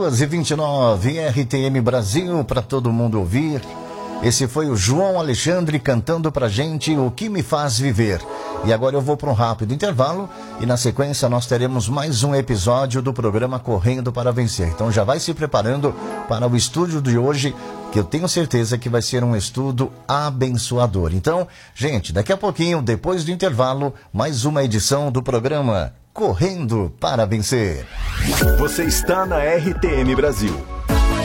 2h29, RTM Brasil, para todo mundo ouvir. Esse foi o João Alexandre cantando pra gente O Que Me Faz Viver. E agora eu vou para um rápido intervalo e na sequência nós teremos mais um episódio do programa Correndo para Vencer. Então já vai se preparando para o estúdio de hoje, que eu tenho certeza que vai ser um estudo abençoador. Então, gente, daqui a pouquinho, depois do intervalo, mais uma edição do programa Correndo para Vencer. Você está na RTM Brasil.